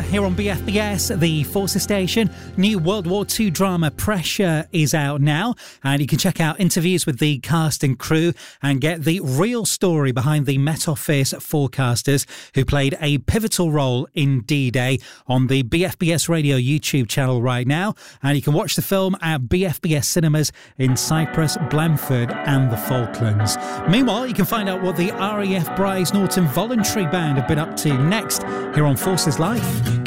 here on BFBS, the Forces station. New World War II drama Pressure is out now, and you can check out interviews with the cast and crew and get the real story behind the Met Office forecasters who played a pivotal role in D-Day on the BFBS Radio YouTube channel right now. And you can watch the film at BFBS cinemas in Cyprus, Blandford and the Falklands. Meanwhile, you can find out what the RAF Brize Norton Voluntary Band have been up to next here on Forces Life.